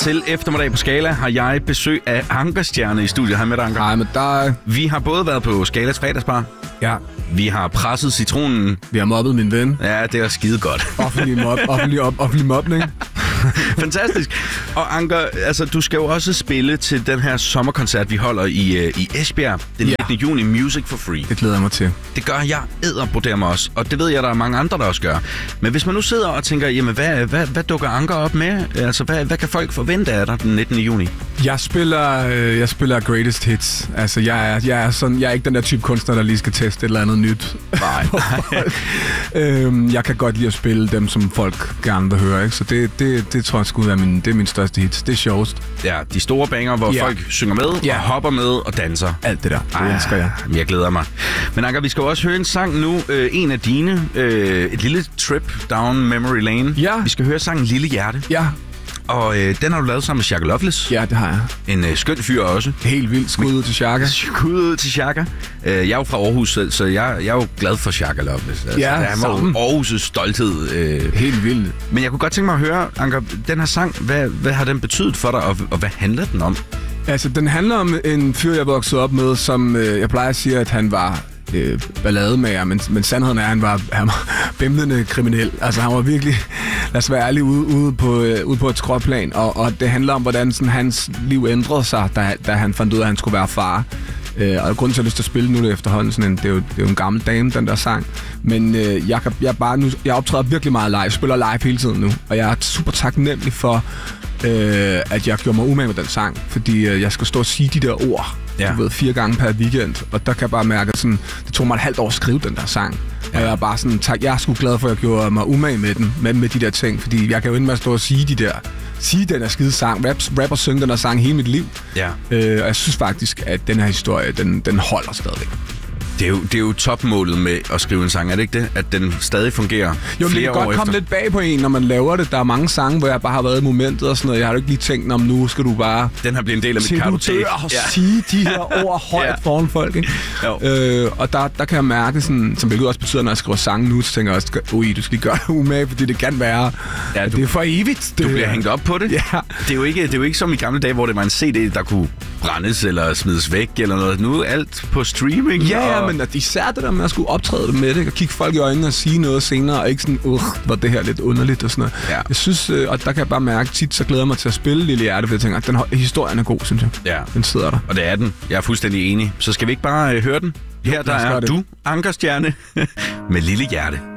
til Eftermiddag på Skala har jeg besøg af Ankerstjerne i studiet. Hej med dig, Anker. Hej med dig. Vi har både været på Skalas fredagsbar. Ja. Vi har presset citronen. Vi har mobbet min ven. Ja, det er skide godt. Offentlig mobning. Fantastisk. Og Anker, altså, du skal jo også spille til den her sommerkoncert, vi holder i Esbjerg den 19. juni, Music for Free. Det glæder jeg mig til. Det gør jeg edderbroder mig også, og det ved jeg, der er mange andre, der også gør. Men hvis man nu sidder og tænker, jamen hvad dukker Anker op med? Altså, hvad kan folk forvente af dig den 19. juni? Jeg spiller greatest hits. Altså, jeg er ikke den der type kunstner, der lige skal teste et eller andet nyt. Nej. Jeg kan godt lide at spille dem, som folk gerne vil høre, ikke? Så det tror jeg skulle være min største hit. Det er sjovest. Ja, de store banger, hvor folk synger med, og hopper med og danser. Alt det der. Det elsker jeg. Jeg glæder mig. Men Anker, vi skal også høre en sang nu. En af dine. Et lille trip down memory lane. Ja. Vi skal høre sangen Lille Hjerte. Ja. Og den har du lavet sammen med Shaka Loveless. Ja, det har jeg. En skøn fyr også. Helt vildt. Skud ud til Shaka. Skud ud til Shaka. Jeg er jo fra Aarhus, så jeg er jo glad for Shaka Loveless. Altså, ja, han var jo Aarhus' stolthed. Helt vildt. Men jeg kunne godt tænke mig at høre, Anker, den her sang, hvad har den betydet for dig, og hvad handler den om? Altså, den handler om en fyr, jeg voksede op med, som jeg plejer at sige, at han var ballademager, men sandheden er, at han var bimlende kriminel. Altså, han var virkelig, lad os være ærlig, ude på et skråplan, og det handler om, hvordan sådan, hans liv ændrede sig, da han fandt ud af, at han skulle være far. Og grunden til, at jeg har lyst til at spille nu efterhånden, sådan det er jo en gammel dame, den der sang. Men jeg optræder virkelig meget live. Jeg spiller live hele tiden nu, og jeg er super taknemmelig for, at jeg gjorde mig umage med den sang, fordi jeg skal stå og sige de der ord, du ved, 4 gange per weekend, og der kan jeg bare mærke, at sådan, det tog mig et halvt år at skrive den der sang. Og jeg er bare sådan, jeg er sgu glad for, at jeg gjorde mig umage med den, med de der ting, fordi jeg kan jo ende med at stå og sige den her skide sang, rap og synge den her sang hele mit liv. Ja. Og jeg synes faktisk, at den her historie, den holder stadigvæk. Det er jo topmålet med at skrive en sang, er det ikke det? At den stadig fungerer flere år efter? Jo, det kan godt komme lidt bag på en, når man laver det. Der er mange sange, hvor jeg bare har været i momentet og sådan noget. Jeg har jo ikke lige tænkt, om nu skal du bare... Den har blevet en del af mit kartotek. Til du dør og sige de her ord højt foran folk, ikke? Og der kan jeg mærke, sådan, som hvilket også betyder, når jeg skriver sange nu, så tænker jeg også, du skal lige gøre det umage, fordi det kan være... Ja, det er for evigt. Du bliver hængt op på det. Ja. Det er jo ikke som i gamle dage, hvor det var en CD, der kunne brændes eller smides væk eller noget. Nu er alt på streaming. Ja, men især det der med at skulle optræde med det, og kigge folk i øjnene og sige noget senere, og ikke sådan, var det her lidt underligt og sådan noget. Ja. Jeg synes, og der kan jeg bare mærke tit, så glæder jeg mig til at spille Lille Hjerte, for jeg tænker, at historien er god, synes jeg. Ja. Den sidder der. Og det er den. Jeg er fuldstændig enig. Så skal vi ikke bare høre den? Her der er du, Ankerstjerne, med Lille Hjerte.